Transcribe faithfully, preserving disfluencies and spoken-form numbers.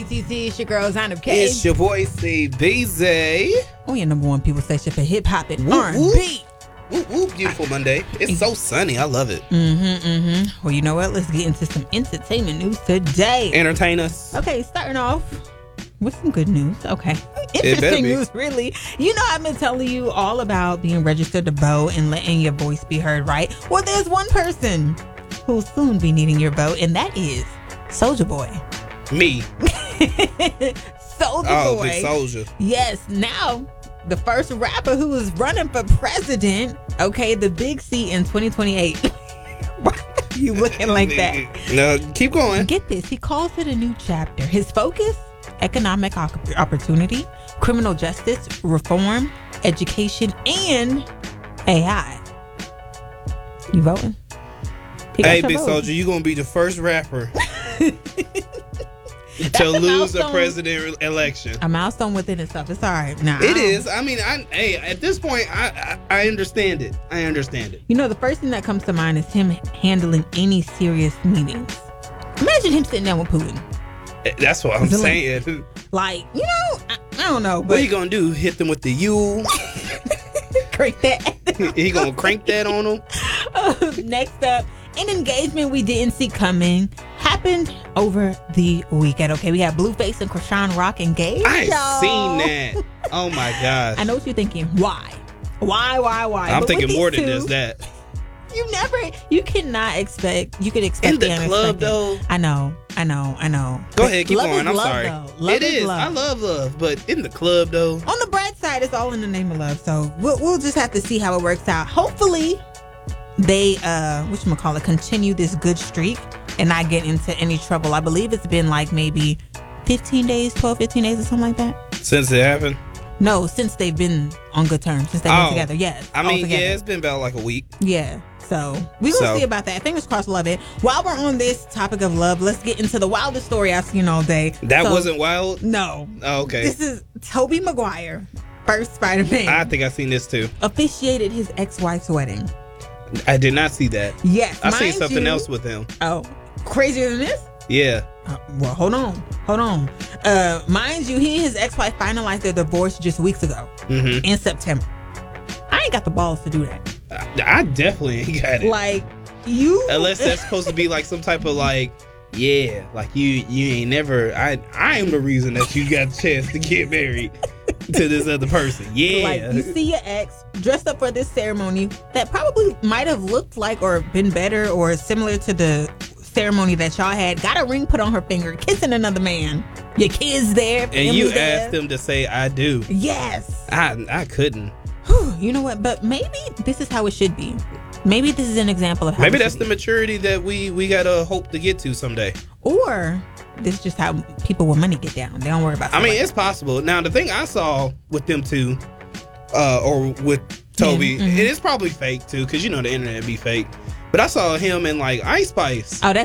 T C. It's your girl, Zainab K. It's your boy, C B Z. Oh, your number one people station for hip hop and R and B. Woo, woo, beautiful Monday. It's so sunny. I love it. Mm-hmm, mm-hmm. Well, you know what? Let's get into some entertainment news today. Entertain us. Okay, starting off with some good news. Okay. It better Interesting be. news, really. You know, I've been telling you all about being registered to vote and letting your voice be heard, right? Well, there's one person who'll soon be needing your vote, and that is Soulja Boy. Me. Soulja Oh, Boy. Big Soulja. Yes, now the first rapper who is running for president, okay, the big C in twenty twenty-eight. Why are you looking like that? No, keep going. Get this, he calls it a new chapter. His focus, economic op- opportunity, criminal justice, reform, education, and A I. You voting? He got Hey, your Big vote. Soulja, you gonna be the first rapper That's to a lose a milestone. president election. A milestone within itself. It's all right. Nah, I It don't- is. I mean, I hey, at this point, I, I I understand it. I understand it. You know, the first thing that comes to mind is him handling any serious meetings. Imagine him sitting down with Putin. That's what I'm Zelensky. saying. Like, you know, I, I don't know, What but you gonna do? Hit them with the U? crank that. He gonna crank that on them? Next up, an engagement we didn't see coming happened over the weekend. Okay, we had Blueface and Krishan Rock engaged. I ain't y'all. seen that. Oh my gosh. I know what you're thinking. Why? Why, why, why? I'm But thinking with more these than two, just that. You never, you cannot expect, you could expect In the the club, unexpected. though. I know, I know, I know. Go But ahead, keep love going. is I'm love, sorry. Though. Love It is. love. I love love, but in the club though. On the bright side, it's all in the name of love. So we'll, we'll just have to see how it works out. Hopefully, they, uh, whatchamacallit, continue this good streak and not get into any trouble. I believe it's been like maybe fifteen days, twelve, fifteen days or something like that. Since it happened. No, since they've been on good terms, since they've Oh. been together. Yes. I mean, altogether. yeah, it's been about like a week. Yeah. So we will So. see about that. Fingers crossed, love it. While we're on this topic of love, let's get into the wildest story I've seen all day. That So- wasn't wild. No. Oh, okay. This is Tobey Maguire, first Spider-Man. I think I seen this too. officiated his ex-wife's wedding. I did not see that. Yes. I seen mind something you- else with him. Oh, crazier than this? Yeah. Uh, well, hold on. Hold on. Uh, mind you, he and his ex-wife finalized their divorce just weeks ago Mm-hmm. in September. I ain't got the balls to do that. I, I definitely ain't got it. Like, you... Unless that's supposed to be like some type of like, yeah, like you you ain't never. I I am the reason that you got a chance to get married to this other person. Yeah. Like, you see your ex dressed up for this ceremony that probably might have looked like or been better or similar to the ceremony that y'all had. Got a ring put on her finger, kissing another man. Your kids there. and family's you there. asked them to say I do. Yes. I I couldn't. Whew, you know what? But maybe this is how it should be. Maybe this is an example of how Maybe it should that's the be. maturity that we we gotta hope to get to someday. Or this is just how people with money get down. They don't worry about I stuff mean, like it's possible. Now, the thing I saw with them two, uh, or with Toby, Yeah, mhm. it is probably fake too, because you know the internet be fake. But I saw him in like Ice Spice. that. Oh,